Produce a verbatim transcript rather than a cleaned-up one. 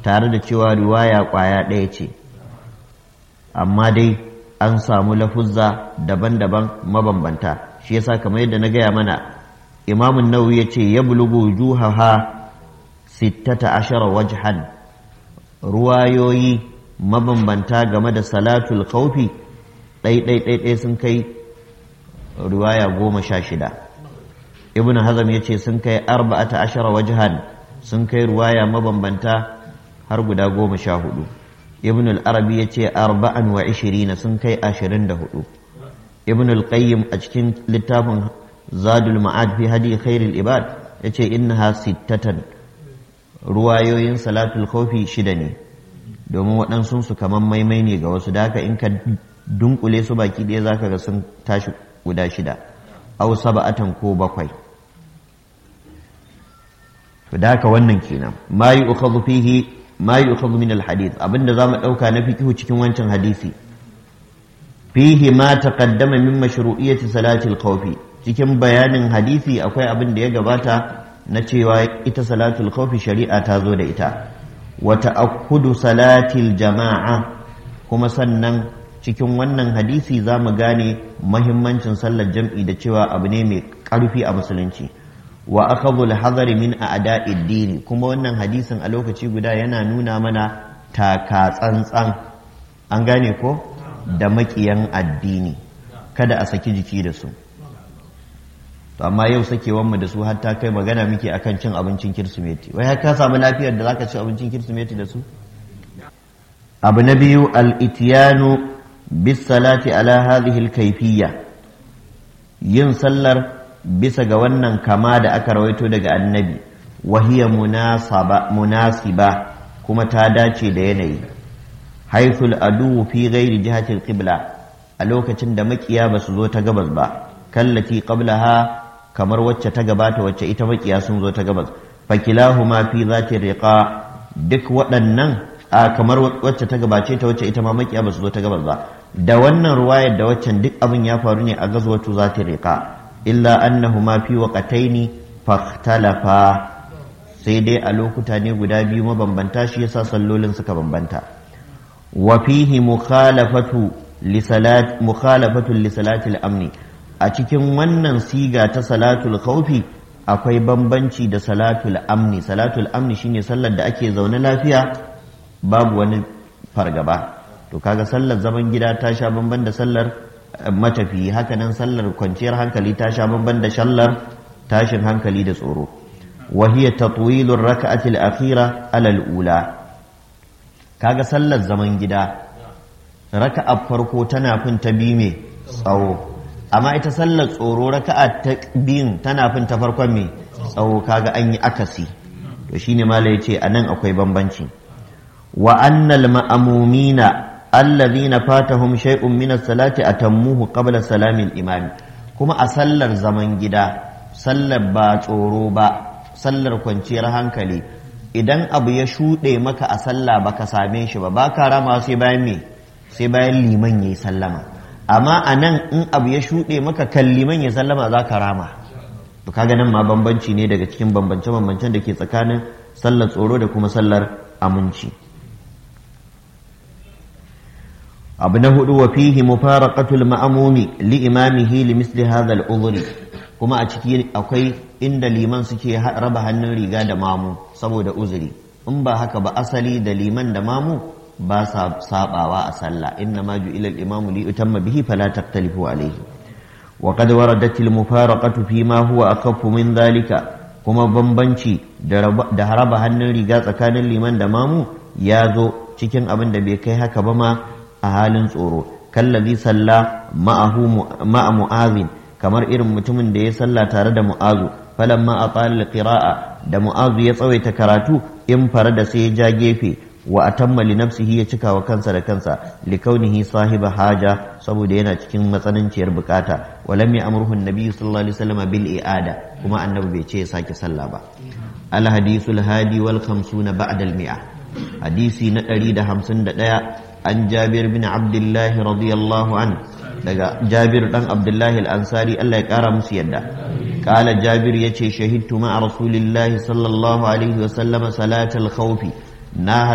tare da cewa riwaya kwaya ɗaya ce amma dai an samu lafuzza daban-daban mabambanta shi yasa kamar yadda na gaya mana imamun nawawi ya ce ya bulugu wujuhaha sittata ashara wajhan ruwayoyi mabambanta game da salatul khawfi ɗai-ɗai-ɗai sun kai riwaya goma sha shida ibn hazam ya ce sun kai arba'ata ashara wajhan sun kai riwaya mabambanta har guda goma sha hudu ibn al-arabi ya ce arba'an wa ishirina sun kai ashirin da hudu ibn al-qayyim a cikin littafin zadul ma'ad fi hadi khairul ibad ya ce innaha sittatan ruwayoyin salatul khawfi shida ne domin waɗansu su kaman maimai ne ga wasu da haka in ka dunkule su baki ɗaya zaka ga sun tashi guda shida aw saba'atan ko bakwai to da haka wannan kenan ma yu'khadhu fihi ma yu'khadhu min al-hadith abinda zamu dauka na fiqhu cikin wancan hadisi fihi ma taqaddama min mashru'iyyati salati al-khawfi cikin bayanin hadisi akwai abin da ya gabata na cewa ita salatul khawfi shari'a ta zo da ita wa ta'akkudu salatil jama'a kuma sannan cikin wannan hadisi zamu gane muhimmancin sallar jam'i da cewa abu ne mai ƙarfi a musulunci wa akhadhu al-hadari min a'da'id din kuma wannan hadisin a lokaci guda yana nuna mana taka tsantsan an gane ko da makiyan addini kada a saki jiki da su to amma yau sakewan mu da su har ta kai magana muke akan cin abincin kirsimeti wai har ka samu lafiyar da zaka ci abincin kirsimeti da su abu na biyu al-ityanu bis salati ala hadhihi al-kayfiyya yin sallar bisa ga wannan kama da aka rawaito daga annabi wahiya munasaba munasiba kuma ta dace da yanayi haithul adu fi ghairi jihati al-qibla a lokacin da makiya ba su zo ta gabas ba kallati qablaha kamar wacce ta gabata wacce ita makiya sun zo ta gabas fakilahuma fi zati riqa duk waɗannan a kamar wacce ta gabace ta wacce ita ma makiya ba su zo ta gabas ba da wannan ruwayar da waccan duk abin ya faru ne a gazwatu zati riqa illa annahuma fi waqataini fakhtalafa sai dai a lokuta ne guda biyu mabambanta shi yasa sallolin suka bambanta wa fihi mukhalafatu li salat mukhalafatu li salati al-amn a cikin wannan siga ta salatul khawfi akwai bambanci da salatul amni salatul amni shine sallar da ake zaune lafiya babu wani fargaba to kaga sallar zaman gida ta sha bamban da sallar matafi hakanan sallar kwanciyar hankali ta sha bamban da sallar tashin hankali da tsoro wa hiya tatwilur rak'ati al-akhira ala al-ula kaga sallar zaman gida raka'a farko tana fin ta bi me tsawo amma ita sallar tsoro raka'a ta biyun tana fin ta farkon me tsawo kaga an yi akasi to shine malai yace anan akwai bambanci wa annal ma'amumina alladhina fatahum shay'un min as-salati atammuhu qabla salami al-imam kuma a sallar zaman gida sallar ba tsoro ba sallar kwanciyar hankali idan abu ya shuɗe maka a sallah baka same shi ba baka rama sai bayan me sai bayan liman yayi sallama amma anan in abu ya shuɗe maka kan liman ya sallama zaka rama to kaga nan ma bambanci ne daga cikin bambance bambancen da ke tsakanin sallar tsoro da kuma sallar aminci abu na hudu wa fihi mufaraqatul ma'mumi li imamihi li misli hadha al-udhri kuma a ciki akwai inda liman suke raba hannun riga da mamu saboda uzuri in ba haka ba asali da liman da mamu ba sa sabawa a sallah inna ma ju'ila al-imamu li yutamma bihi fala taqtalifu alayhi wa qad waradat al-mufaraqatu fi ma huwa akhaffu min dhalika kuma bambanci da raba hannun riga tsakanin liman da mamu ya zo cikin abin da bai kai haka ba ma a halin tsoro kallazi salla ma'ahu ma'a mu'azin kamar irin mutumin da ya salla tare da mu'azu falamma atala qira'a da mu'azu ya tsawaita karatu in farada sai ya ja gefe wa atamma li nafsihi ya cika wa kansa da kansa li kaunihi sahiba haja saboda yana cikin matsananciyar bukata walam ya'murhu an-nabi sallallahu alaihi wasallam bil i'ada kuma annabi bai ce ya sake salla ba al hadithul hadi wal khamsuna ba'da al mi'a hadisi na ɗari da hamsin da ɗaya an jabir bin abdullahi radiyallahu an daga jabir dan abdullahi al-ansari Allah ya kara musu yadda kala jabir yace shahidtu ma rasulillahi sallallahu alaihi wa sallama salatal khawfi na